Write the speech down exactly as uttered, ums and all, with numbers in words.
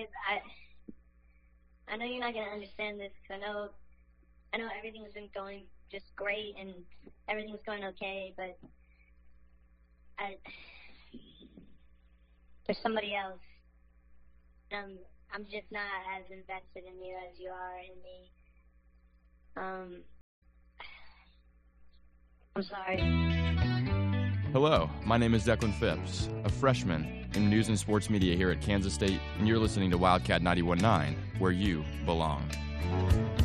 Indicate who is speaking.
Speaker 1: because I I know you're not gonna understand this. Cause I know I know everything's been going just great and everything's going okay, but I there's somebody else. Um, I'm just not as invested in you as you are in me. Um, I'm sorry.
Speaker 2: Hello, my name is Declan Phipps, a freshman in news and sports media here at Kansas State, and you're listening to Wildcat ninety-one point nine, where you belong.